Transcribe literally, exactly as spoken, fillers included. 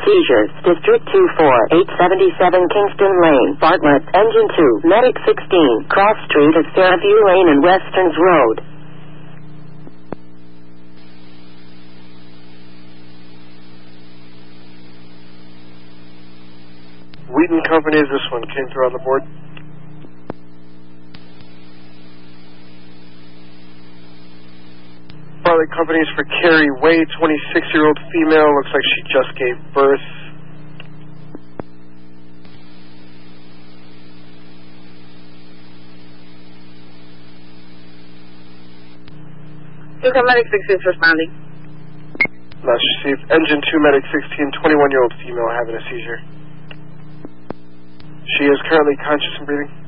seizures. District two four, eight seventy-seven Kingston Lane, Bartlett, Engine two, Medic sixteen, Cross Street at Fairview Lane and Westerns Road. Wheaton Company is this one. Came through on the board. Bartlett Company is for Carrie Way, twenty-six-year-old female. Looks like she just gave birth. Two Medic sixteen is responding. Last received. Engine two, Medic sixteen, twenty-one-year-old female having a seizure. She is currently conscious and breathing.